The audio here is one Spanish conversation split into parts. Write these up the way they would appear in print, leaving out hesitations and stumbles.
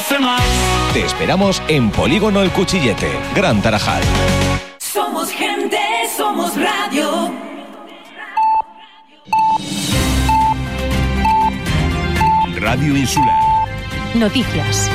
conoce más. Te esperamos en Polígono El Cuchillete, Gran Tarajal. Somos gente, somos radio. Radio Insular. Noticias.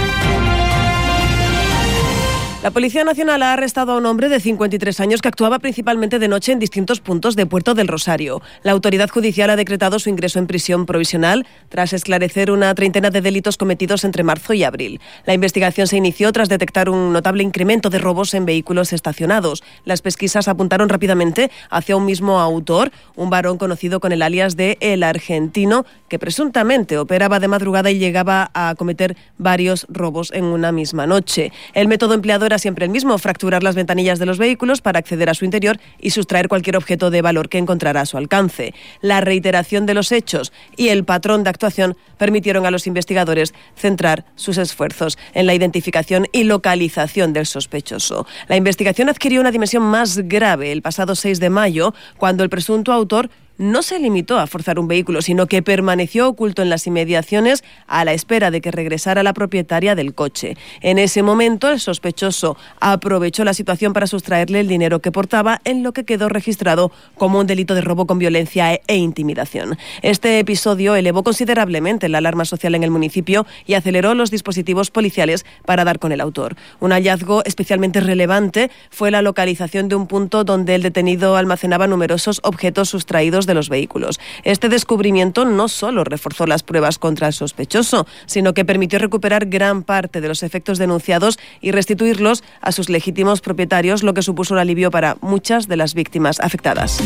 La Policía Nacional ha arrestado a un hombre de 53 años que actuaba principalmente de noche en distintos puntos de Puerto del Rosario. La autoridad judicial ha decretado su ingreso en prisión provisional tras esclarecer una treintena de delitos cometidos entre marzo y abril. La investigación se inició tras detectar un notable incremento de robos en vehículos estacionados. Las pesquisas apuntaron rápidamente hacia un mismo autor, un varón conocido con el alias de El Argentino, que presuntamente operaba de madrugada y llegaba a cometer varios robos en una misma noche. El método empleado era siempre el mismo: fracturar las ventanillas de los vehículos para acceder a su interior y sustraer cualquier objeto de valor que encontrara a su alcance. La reiteración de los hechos y el patrón de actuación permitieron a los investigadores centrar sus esfuerzos en la identificación y localización del sospechoso. La investigación adquirió una dimensión más grave el pasado 6 de mayo, cuando el presunto autor no se limitó a forzar un vehículo, sino que permaneció oculto en las inmediaciones a la espera de que regresara la propietaria del coche. En ese momento, el sospechoso aprovechó la situación para sustraerle el dinero que portaba, en lo que quedó registrado como un delito de robo con violencia e intimidación. Este episodio elevó considerablemente la alarma social en el municipio y aceleró los dispositivos policiales para dar con el autor. Un hallazgo especialmente relevante fue la localización de un punto donde el detenido almacenaba numerosos objetos sustraídos de los vehículos. Este descubrimiento no solo reforzó las pruebas contra el sospechoso, sino que permitió recuperar gran parte de los efectos denunciados y restituirlos a sus legítimos propietarios, lo que supuso un alivio para muchas de las víctimas afectadas.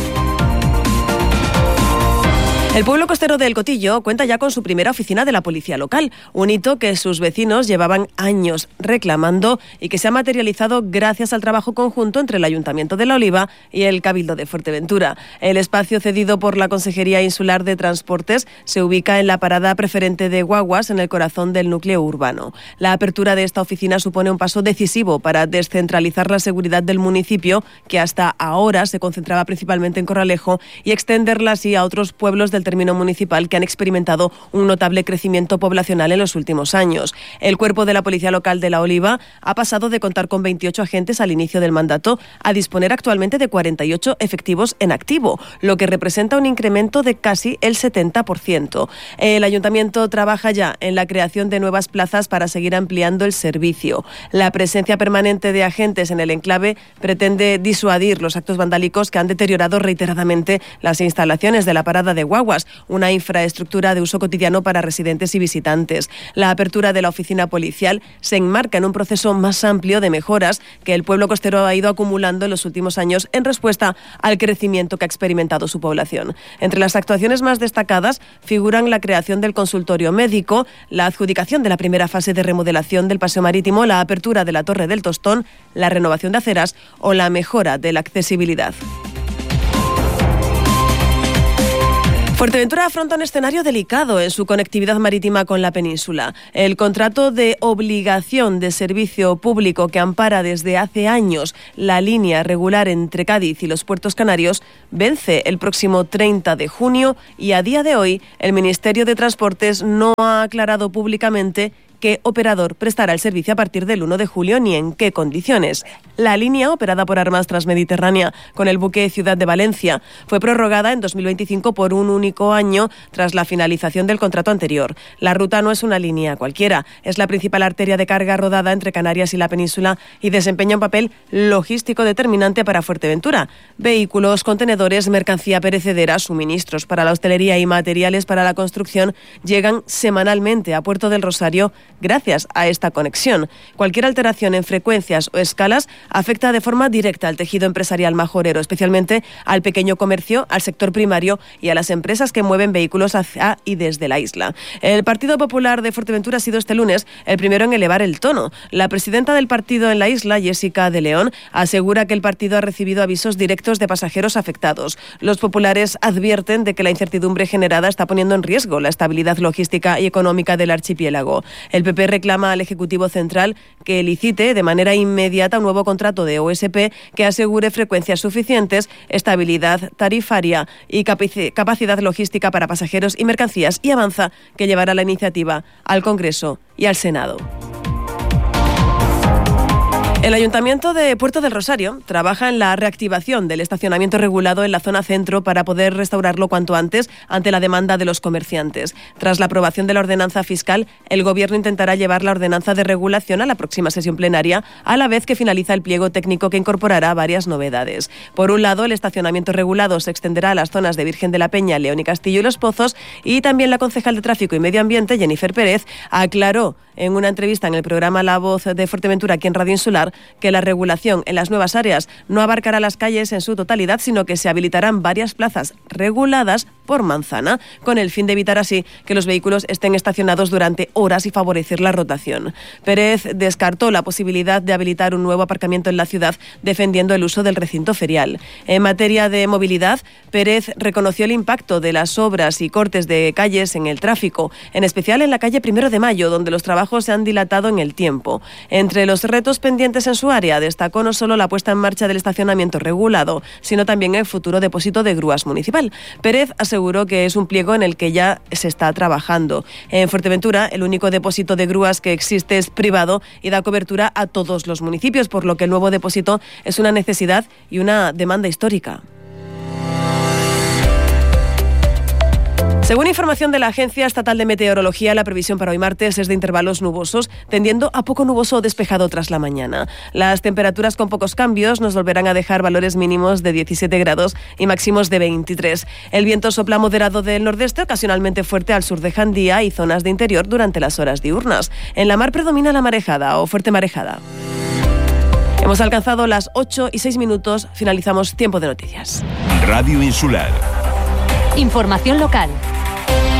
El pueblo costero de El Cotillo cuenta ya con su primera oficina de la policía local, un hito que sus vecinos llevaban años reclamando y que se ha materializado gracias al trabajo conjunto entre el Ayuntamiento de La Oliva y el Cabildo de Fuerteventura. El espacio cedido por la Consejería Insular de Transportes se ubica en la parada preferente de guaguas, en el corazón del núcleo urbano. La apertura de esta oficina supone un paso decisivo para descentralizar la seguridad del municipio, que hasta ahora se concentraba principalmente en Corralejo, y extenderla así a otros pueblos del término municipal que han experimentado un notable crecimiento poblacional en los últimos años. El cuerpo de la Policía Local de La Oliva ha pasado de contar con 28 agentes al inicio del mandato a disponer actualmente de 48 efectivos en activo, lo que representa un incremento de casi el 70%. El Ayuntamiento trabaja ya en la creación de nuevas plazas para seguir ampliando el servicio. La presencia permanente de agentes en el enclave pretende disuadir los actos vandálicos que han deteriorado reiteradamente las instalaciones de la parada de guaguas, una infraestructura de uso cotidiano para residentes y visitantes. La apertura de la oficina policial se enmarca en un proceso más amplio de mejoras que el pueblo costero ha ido acumulando en los últimos años en respuesta al crecimiento que ha experimentado su población. Entre las actuaciones más destacadas figuran la creación del consultorio médico, la adjudicación de la primera fase de remodelación del paseo marítimo, la apertura de la Torre del Tostón, la renovación de aceras o la mejora de la accesibilidad. Fuerteventura afronta un escenario delicado en su conectividad marítima con la península. El contrato de obligación de servicio público que ampara desde hace años la línea regular entre Cádiz y los puertos canarios vence el próximo 30 de junio y a día de hoy el Ministerio de Transportes no ha aclarado públicamente qué operador prestará el servicio a partir del 1 de julio ni en qué condiciones. La línea, operada por Armas Transmediterránea con el buque Ciudad de Valencia, fue prorrogada en 2025 por un único año tras la finalización del contrato anterior. La ruta no es una línea cualquiera, es la principal arteria de carga rodada entre Canarias y la península y desempeña un papel logístico determinante para Fuerteventura. Vehículos, contenedores, mercancía perecedera, suministros para la hostelería y materiales para la construcción llegan semanalmente a Puerto del Rosario gracias a esta conexión. Cualquier alteración en frecuencias o escalas afecta de forma directa al tejido empresarial majorero, especialmente al pequeño comercio, al sector primario y a las empresas que mueven vehículos hacia y desde la isla. El Partido Popular de Fuerteventura ha sido este lunes el primero en elevar el tono. La presidenta del partido en la isla, Jessica de León, asegura que el partido ha recibido avisos directos de pasajeros afectados. Los populares advierten de que la incertidumbre generada está poniendo en riesgo la estabilidad logística y económica del archipiélago. El PP reclama al Ejecutivo Central que licite de manera inmediata un nuevo contrato de OSP que asegure frecuencias suficientes, estabilidad tarifaria y capacidad logística para pasajeros y mercancías, y avanza que llevará la iniciativa al Congreso y al Senado. El Ayuntamiento de Puerto del Rosario trabaja en la reactivación del estacionamiento regulado en la zona centro para poder restaurarlo cuanto antes ante la demanda de los comerciantes. Tras la aprobación de la ordenanza fiscal, el Gobierno intentará llevar la ordenanza de regulación a la próxima sesión plenaria, a la vez que finaliza el pliego técnico que incorporará varias novedades. Por un lado, el estacionamiento regulado se extenderá a las zonas de Virgen de la Peña, León y Castillo y Los Pozos, y también la concejal de Tráfico y Medio Ambiente, Jennifer Pérez, aclaró en una entrevista en el programa La Voz de Fuerteventura aquí en Radio Insular que la regulación en las nuevas áreas no abarcará las calles en su totalidad, sino que se habilitarán varias plazas reguladas por manzana, con el fin de evitar así que los vehículos estén estacionados durante horas y favorecer la rotación. Pérez descartó la posibilidad de habilitar un nuevo aparcamiento en la ciudad, defendiendo el uso del recinto ferial. En materia de movilidad, Pérez reconoció el impacto de las obras y cortes de calles en el tráfico, en especial en la calle 1 de Mayo, donde los trabajos se han dilatado en el tiempo. Entre los retos pendientes en su área, destacó no solo la puesta en marcha del estacionamiento regulado, sino también el futuro depósito de grúas municipal. Pérez aseguró que es un pliego en el que ya se está trabajando. En Fuerteventura, el único depósito de grúas que existe es privado y da cobertura a todos los municipios, por lo que el nuevo depósito es una necesidad y una demanda histórica. Según información de la Agencia Estatal de Meteorología, la previsión para hoy martes es de intervalos nubosos, tendiendo a poco nuboso o despejado tras la mañana. Las temperaturas con pocos cambios nos volverán a dejar valores mínimos de 17 grados y máximos de 23. El viento sopla moderado del nordeste, ocasionalmente fuerte al sur de Jandía y zonas de interior durante las horas diurnas. En la mar predomina la marejada o fuerte marejada. Hemos alcanzado las 8:06, finalizamos Tiempo de Noticias. Radio Insular. Información local.